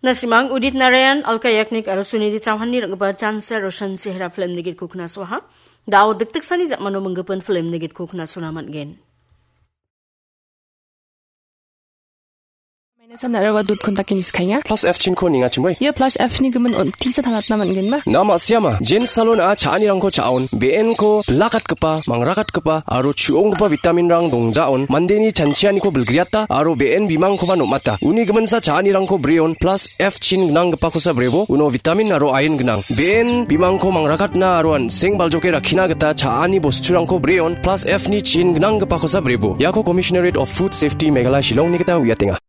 Nasimang Udit Narayan Alkayaknik Arusuni Chauhan ni rangba Chancer Roshan Sehra film nigit kukna swaha. Dao diktik sani jak mano menggepen film nigit kukna sunamat gen. Sanarawa dut kontakin iskanya. Plus F chin ko ninga chimoy. Ya plus F ni gemen on tisa thangat naman gen ma. Nama siama jen salon a chaani rangko chaon BN ko lakat kepa mangrakat kepa aro chuong kepa vitamin rang dongjaon mandeni chanchiani ko belgriata aro BN bimang ko mata. Uni gemen sa chaani rangko breon plus F chin gnang kepa ko sa brebo uno vitamin aro iron gnang. BN bimang ko mangrakat na aro an seng baljoke rakhina geta chaani bostu rangko breon plus F ni chin gnang kepa ko sa brebo. Yako Commissionerate of Food Safety Meghalaya Shillong ni kita wiatenga.